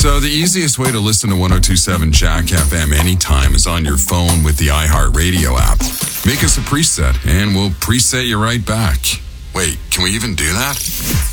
So the easiest way to listen to 102.7 Jack FM anytime is on your phone with the iHeartRadio app. Make us a preset, and we'll preset you right back. Wait, can we even do that?